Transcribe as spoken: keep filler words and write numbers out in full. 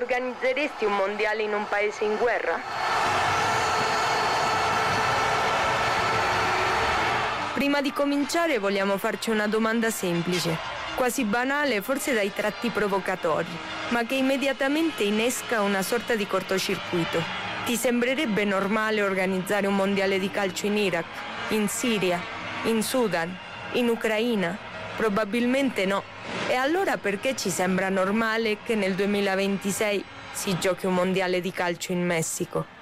Organizzeresti un mondiale in un paese in guerra? Prima di cominciare vogliamo farci una domanda semplice, quasi banale, forse dai tratti provocatori, ma che immediatamente innesca una sorta di cortocircuito. Ti sembrerebbe normale organizzare un mondiale di calcio in Iraq, in Siria, in Sudan, in Ucraina? Probabilmente no. E allora perché ci sembra normale che nel duemilaventisei si giochi un mondiale di calcio in Messico?